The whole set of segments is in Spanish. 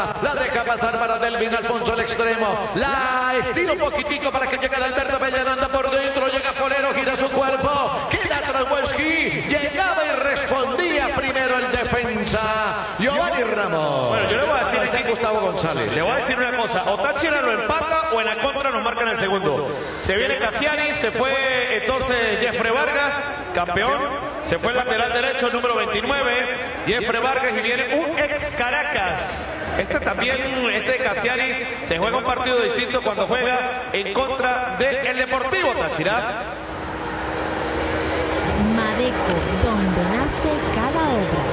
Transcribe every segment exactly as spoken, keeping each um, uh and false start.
arriba. La deja pasar para Delvin Alfonso al extremo. La estira un poquitico para que llegue Alberto Peñaranda por dentro. Llega Polero, gira su cuerpo. Queda atrás Wesky. Llegaba y respondía primero el defensa Giovanni Ramos. Bueno, yo le voy a decir aquí Gustavo González. Le voy a decir una cosa. O Táchira lo empata o en la contra nos marcan el segundo. Se viene Cassiani, se fue entonces Jeffrey Vargas, campeón. Se fue el lateral derecho, número veintinueve, Jeffrey Vargas, y viene un ex Caracas. Este también, este Cassiani, se juega un partido distinto cuando juega en contra del Deportivo Táchira. Madeco, donde nace cada obra.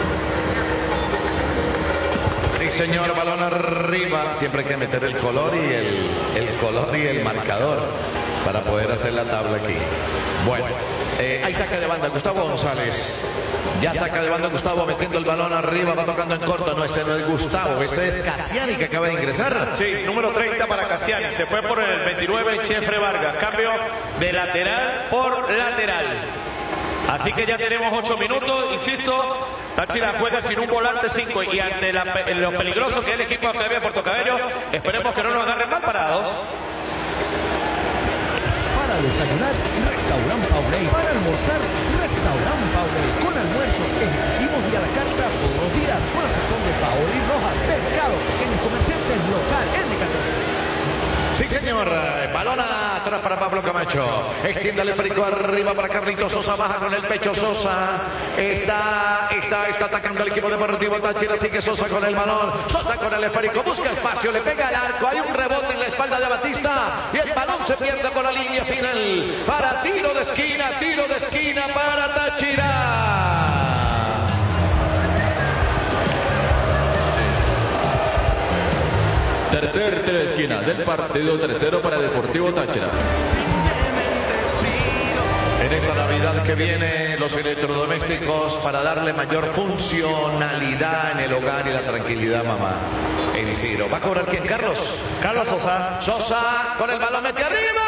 Sí, señor, balón arriba. Siempre hay que meter el color y el, el color y el marcador para poder hacer la tabla aquí. Bueno, eh, ahí saca de banda Gustavo González. Ya saca de banda Gustavo metiendo el balón arriba, va tocando en corto. No, ese no es Gustavo, ese es Cassiani que acaba de ingresar. Sí, número treinta para Cassiani. Se fue por el veintinueve, Jeffrey Vargas. Cambio de lateral por lateral. Así que ya tenemos ocho minutos, insisto, Táchira juega sin un volante cinco y ante la, lo peligroso que es el equipo de Academia Puerto Cabello, esperemos que no nos agarren mal parados. Para desayunar, Restaurant Pauley. Para almorzar, Restaurant Pauley. Con almuerzos ejecutivos y a la carta todos los días. Con la sazón de Paoli Rojas. Mercado Pequeños Comerciantes Local M catorce. Sí, señor. Balón atrás para Pablo Camacho. Extiende el esférico arriba para Carlitos Sosa. Baja con el pecho Sosa. Está, está, está atacando el equipo deportivo Táchira. Sigue Sosa con el balón. Sosa con el esférico. Busca espacio. Le pega al arco. Hay un rebote en la espalda de Batista. Y el balón se pierde por la línea final. Para tiro de esquina. Tiro de esquina para Táchira. Tercer tiro de esquina del partido, tercero para Deportivo Táchira. En esta Navidad que viene, los electrodomésticos para darle mayor funcionalidad en el hogar y la tranquilidad, mamá. En Isidro. ¿Va a cobrar quién, Carlos? Carlos Sosa. Sosa con el balón mete arriba.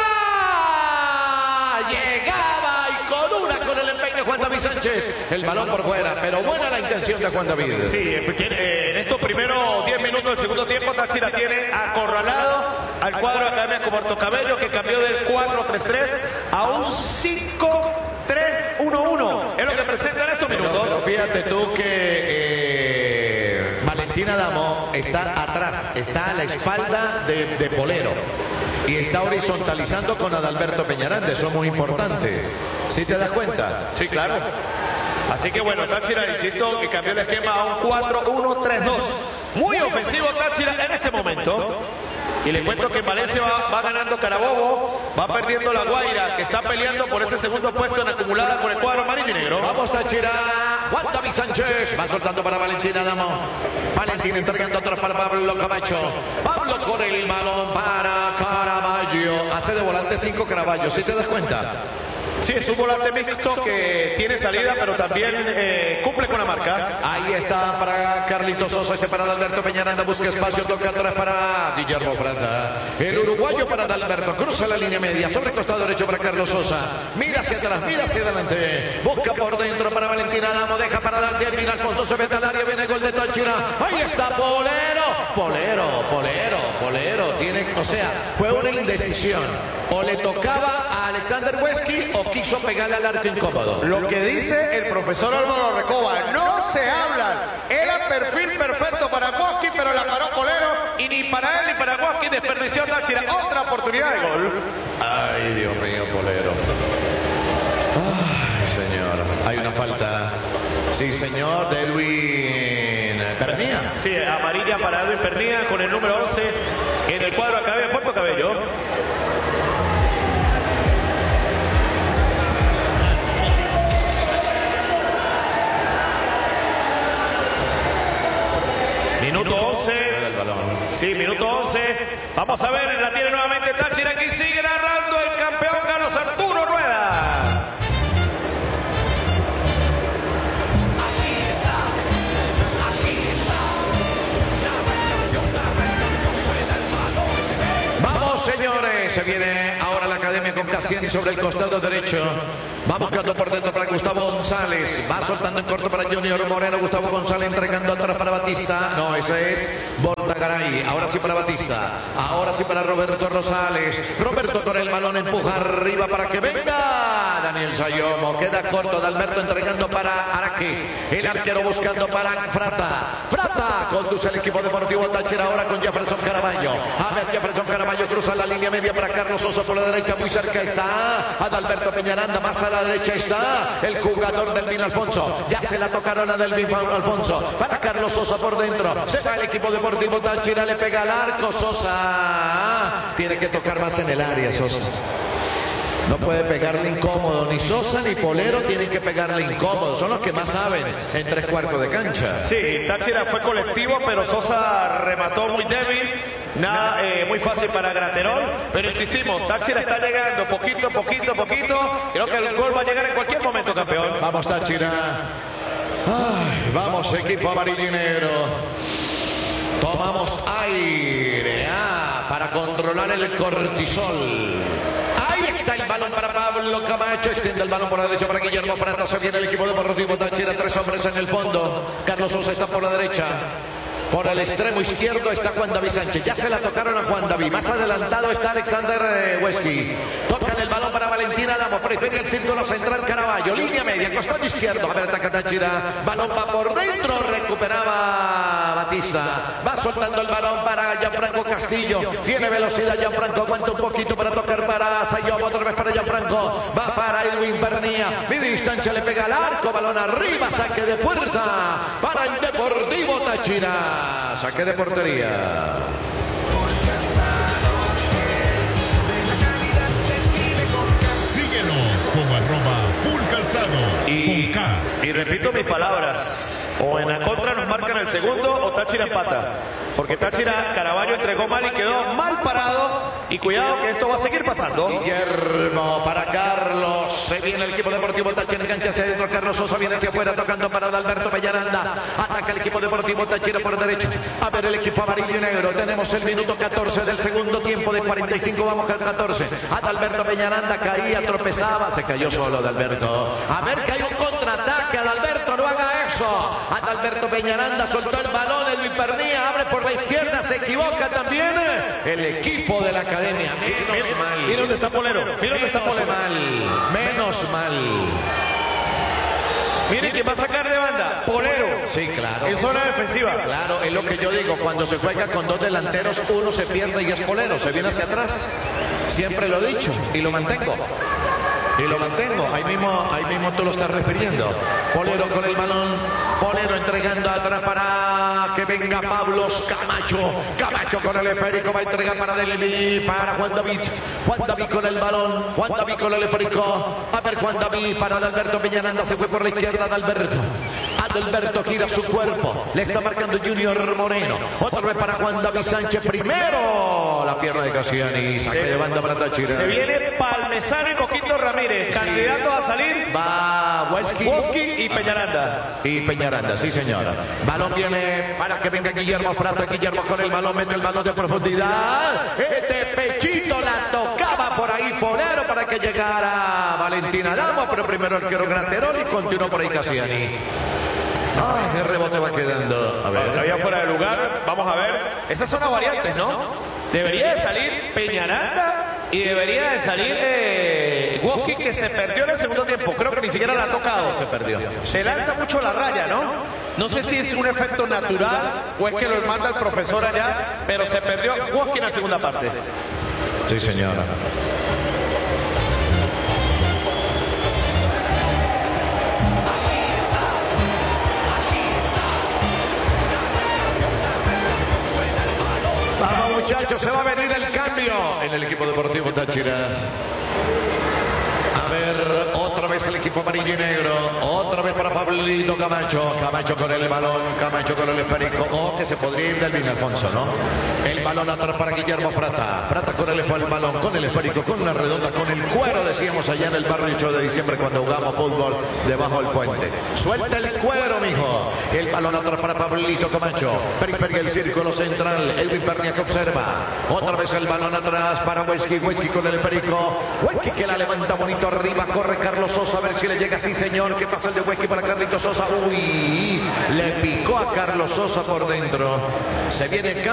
Llegaba y con una con el empeine Juan David Sánchez. El balón por fuera, pero buena la intención de Juan David. Sí, eh, en estos primeros diez minutos del segundo tiempo, Táchira tiene acorralado al cuadro de Academia Puerto Cabello, que cambió del cuatro tres tres a un cinco tres uno uno. Es lo que presenta en estos minutos. Pero, pero fíjate tú que eh, Valentina Damo está atrás, está a la espalda de, de Polero. Y está horizontalizando con Adalberto Peñaranda. Eso es muy importante. ¿Sí te das cuenta? Sí, claro. Así que bueno, Táchira, insisto, que cambió el esquema a un cuatro uno tres dos. Muy ofensivo Táchira en este momento. Y le cuento que en Valencia va, va ganando Carabobo, va perdiendo La Guaira, que está peleando por ese segundo puesto en acumulada con el cuadro amarillo y negro. Vamos Táchira, Juan David Sánchez, va soltando para Valentina Damo. Valentina entregando atrás para Pablo Camacho. Pablo con el balón para Caraballo. Hace de volante cinco Caraballo, ¿sí te das cuenta? Sí, es un volante mixto que tiene salida, pero también eh, cumple con la marca. Ahí está para Carlitos Sosa, este para Alberto Peñaranda, busca espacio, toca atrás para Guillermo Franta. El uruguayo para Alberto, cruza la línea media, sobre el costado derecho para Carlos Sosa. Mira hacia atrás, mira hacia adelante, busca por dentro para Valentina Damo, deja para adelante, mira Alfonso, se mete al área, viene el gol de Táchira. Ahí está Polero, Polero, Polero, Polero, tiene, o sea, fue una indecisión. O le tocaba a Alexander Wesky o quiso pegarle al arco incómodo. Lo que dice el profesor Álvaro Recoba, no se hablan. Era perfil perfecto para Wesky, pero la paró Polero y ni para él ni para Wesky desperdició Táchira. Otra oportunidad de gol. Ay, Dios mío, Polero. Ay, señor. Hay una falta. Sí, señor, de Edwin Pernía. Sí, amarilla para Edwin Pernía con el número once en el cuadro Academia Puerto Cabello. Minuto once. Sí, minuto once. Vamos a ver, la tiene nuevamente Táchira. Aquí sigue narrando el campeón Carlos Arturo Rueda. Vamos, señores. Se viene ahora la Academia con Cassiani sobre el costado derecho. Va buscando por dentro para Gustavo González. Va soltando en corto para Junior Moreno. Gustavo González entregando atrás para Batista. No, ese es... Tagaray. Ahora sí para Batista. Ahora sí para Roberto Rosales. Roberto con el balón empuja arriba para que venga Daniel Sayomo. Queda corto. Dalberto entregando para Araque. El arquero buscando para Frata. Frata conduce el equipo deportivo Táchira ahora con Jefferson Caraballo. A ver, Jefferson Caraballo cruza la línea media para Carlos Sosa por la derecha. Muy cerca está Adalberto Peñaranda. Más a la derecha está el jugador del Vino Alfonso. Ya se la tocaron a del Vino Alfonso. Para Carlos Sosa por dentro. Se va el equipo deportivo Táchira. Le pega al arco Sosa. Tiene que tocar más en el área Sosa. No puede pegarle incómodo, ni Sosa ni Polero tienen que pegarle incómodo, son los que más saben en tres cuartos de cancha. Sí, Táchira fue colectivo, pero Sosa remató muy débil, nada, eh, muy fácil para Graterol, pero insistimos, Táchira está llegando poquito, poquito, poquito, creo que el gol va a llegar en cualquier momento, campeón. Vamos Táchira, ay, vamos equipo amarillo y negro. Tomamos aire ah, para controlar el cortisol. Ahí está el balón para Pablo Camacho. Extiende el balón por la derecha para Guillermo Prata. Se viene el equipo deportivo Táchira. Tres hombres en el fondo. Carlos Sosa está por la derecha. Por el extremo izquierdo está Juan David Sánchez. Ya se la tocaron a Juan David. Más adelantado está Alexander eh, Wesky. Tocan el balón para Valentina Damos. Prefiere el círculo central Caraballo. Línea media, costado izquierdo. A ver, ataca Táchira. Balón va por dentro. Recuperaba Batista. Va soltando el balón para Gianfranco Castillo. Tiene velocidad Gianfranco. Aguanta un poquito para tocar para Sayomo. Otra vez para Gianfranco. Va para Edwin Bernía. Mi distancia le pega al arco. Balón arriba. Saque de puerta para el Deportivo Táchira. Saque de portería. Síguenos como arroba full calzado. Y, con K. y repito mis palabras, o en la contra nos marcan el segundo o Táchira empata, porque Táchira Caraballo entregó mal y quedó mal parado, y cuidado que esto va a seguir pasando. Guillermo para Carlos, se viene el equipo deportivo Táchira, engancha hacia adentro, Carlos Sosa viene hacia afuera tocando para Adalberto Peñaranda, ataca el equipo deportivo Táchira por derecha. A ver el equipo amarillo y negro, tenemos el minuto catorce del segundo tiempo de cuarenta y cinco, vamos al catorce. Adalberto Peñaranda caía, tropezaba, se cayó solo Adalberto. A ver que hay un contraataque, Adalberto, no haga eso. Adalberto Peñaranda soltó el balón, Edwin Pernía abre por la izquierda, se equivoca también el equipo de la academia. Menos mal. Mira dónde está Polero, mira dónde está Menos Polero. mal, menos mal. Miren quién va a sacar de banda, Polero. Sí, claro. En zona defensiva. Claro, es lo que yo digo, cuando se juega con dos delanteros, uno se pierde y es Polero, se viene hacia atrás. Siempre lo he dicho y lo mantengo. Y lo mantengo, ahí mismo, ahí mismo tú lo estás refiriendo. Polero con el balón, Polero entregando atrás para que venga Pablo Camacho. Camacho con el esférico, va a entregar para Delmi, para Juan David. Juan David con el balón, Juan David con el esférico. A ver Juan David para Adalberto Peñaranda, se fue por la izquierda Adalberto. Adalberto gira su cuerpo, le está marcando Junior Moreno. Otra vez para Juan David Sánchez, primero la pierna de Cassiani, saque de banda para Táchira. Se viene Palmesano y Coquito Ramírez, candidatos a salir. Va Wesky. Wesky y Peñaranda. Y Peñaranda, sí señora. Balón viene para que venga Guillermo Prata. Guillermo con el balón, mete el balón de profundidad. Este pechito la tocaba por ahí Polero para que llegara Valentina Damos, pero primero el arquero Graterol y continuó por ahí Cassiani. Ay, qué rebote va quedando. A ver. Había fuera de lugar, vamos a ver. Esas son las variantes, ¿no? Debería de salir Peñaranda y debería de salir eh, Wesky, que se perdió en el segundo tiempo. Creo que ni siquiera la ha tocado. Se perdió. Se lanza mucho la raya, ¿no? No sé si es un efecto natural o es que lo manda el profesor allá, pero se perdió Wesky en la segunda parte. Sí, señora. Vamos muchachos, se va a venir el cambio en el equipo deportivo Táchira. A ver, otra vez el equipo amarillo y negro. Otra vez para Pablito Camacho. Camacho con el balón, Camacho con el esférico. Oh, que se podría ir del Vino Alfonso, ¿no? El balón atrás para Guillermo Prata. Prata con el, el balón, con el esférico, con una redonda, con el cuero, decíamos allá en el barrio ocho de diciembre cuando jugamos fútbol debajo del puente. Suelta el cuero, mijo. El balón atrás para Pablito Camacho. Periferia el círculo central. Edwin Pernia que observa. Otra vez el balón atrás para Wesky. Wesky con el esférico. Wesky que la levanta bonito arriba. Corre Carlos Sosa a ver si le llega. Sí, señor. ¿Qué pasa el de Wesky para Carlitos Sosa? Uy, le picó a Carlos Sosa por dentro. Se viene